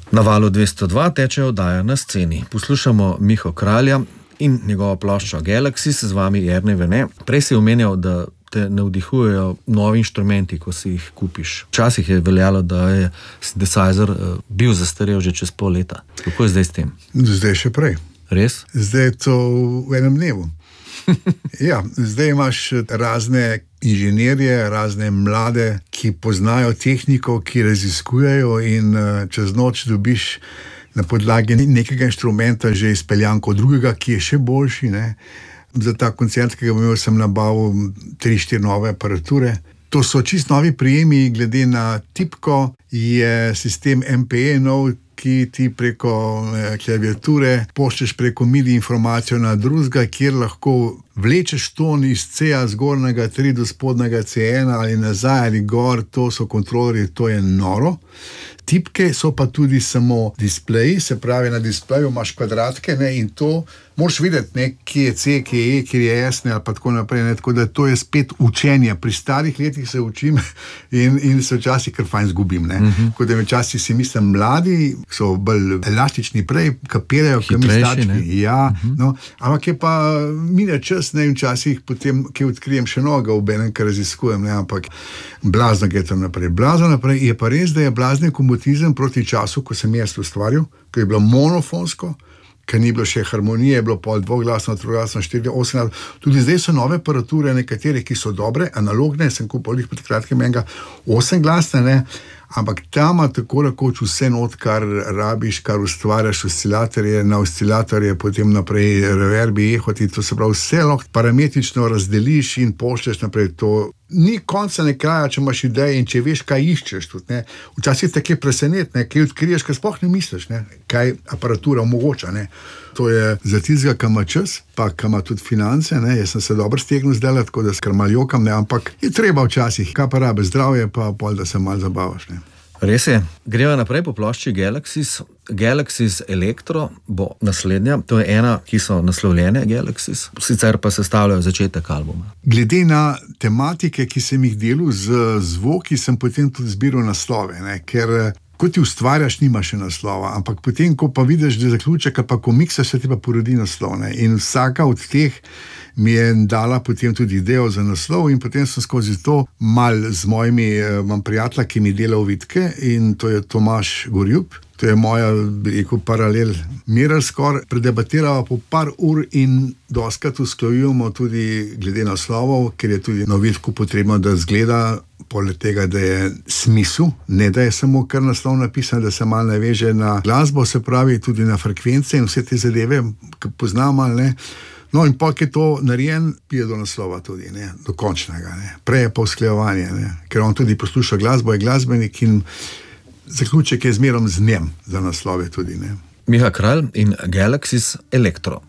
Na Valu 202 teče oddaja Na sceni. Poslušamo Miho Kralja in njegovo ploščo Galaxis, z vami Jernej Vene. Prej si omenjal, da te navdihujejo novi inštrumenti, ko si jih kupiš. Včasih je veljalo, da je synthesizer bil zastarel že čez pol leta. Kako je zdaj s tem? Zdaj še prej. Res? Zdaj je to v enem dnevu. Ja, zdaj imaš razne inženirje, razne mlade, ki poznajo tehniko, ki raziskujejo in čez noč dobiš na podlagi nekega inštrumenta že izpeljanko drugega, ki je še boljši, ne. Za ta koncert, ki ga bom imel, sem nabavil 3-4 nove aparature. To so čist novi prijemi, glede na tipko je sistem MPE nov, ki ti preko klaviature pošlješ preko MIDI informacijo na drugega, kjer lahko vlečeš ton iz C-ja zgornjega 3 do spodnjega C1 ali nazaj ali gor, to so kontrolerji, to je noro. Tipke so pa tudi samo displeji, se pravi na displeju imaš kvadratke, ne, in to moraš videti, ne, kje je C, kje je E, kje je S, ne, ali pa tako naprej, ne, tako da to je spet učenje. Pri starih letih se učim in se včasih kar fajn zgubim, ne. Tako da včasih si mislim, mladi so bolj elastični, prej kapirajo, kaj mi starčki. Ja, no, ampak je pa mine čas, ne, in včasih potem, ki odkrijem še noga v enem, kar raziskujem, ne, ampak blazno gre tam naprej. Blazno naprej je pa res, da je blazni komotizem proti času, ko sem jaz ustvaril, ko je bilo monofonsko, ker ni bilo še harmonije, je bilo pol dvoglasno, troglasno, 4, 8, tudi zdaj so nove aparature, nekatere, ki so dobre, analogne, sem kupil jih pred kratkim enega 8-glasne, ne, ampak tam ima tako rekoč vse not, kar rabiš, kar ustvarjaš, oscilatorje, na oscilatorje, potem naprej reverbi, ehoti, to se pravi, vse lahko parametrično razdeliš in pošlješ naprej. To ni konca ne kraja, če imaš ideje in če veš, kaj iščeš tudi, ne. Včasih te kaj preseneti, ne, kaj odkriješ, kaj sploh ne misliš, ne, kaj aparatura omogoča, ne. To je za tistega, ki ima čas, pa ki ima tudi finance, ne. Jaz sem se dobro stegnil zdaj, tako da skrmaljokam, ne, ampak je treba včasih, kaj pa rabe zdravje, pa pol, da se malo zabavaš, ne. Res je. Greva naprej po plošči Galaxis. Galaxis Electro bo naslednja. To je ena, ki so naslovljene Galaxis, sicer pa sestavljajo začetek albuma. Glede na tematike, ki sem jih delal z zvoki, sem potem tudi zbiral naslove, ne? Ker ko ti ustvarjaš, nima še naslova, ampak potem, ko pa vidiš, da zaključek, pa ko miksaš, se ti pa porodi naslov, ne? In vsaka od teh mi je dala potem tudi idejo za naslov in potem sem skozi to mal z mojimi, imam prijatelja, ki mi dela vitke in to je Tomaž Gorjup. To je moja, bi rekel, paralel. Mirar skoraj predebatirava po par ur in doskrat usklajujemo tudi glede naslovov, ker je tudi na vitku potrebno, da zgleda poleg tega, da je smisel, ne da je samo kar naslov napisan, da se malo naveže na glasbo, se pravi tudi na frekvence in vse te zadeve, ki poznam ali ne. No, in pa, ki je to narejen, pije do naslova tudi, ne, do končnega, ne. Prej je pa usklajevanje, ne, ker on tudi posluša glasbo, je glasbenik in zaključek je zmerom z njem za naslove tudi, ne. Miha Kralj in Galaxis Electro.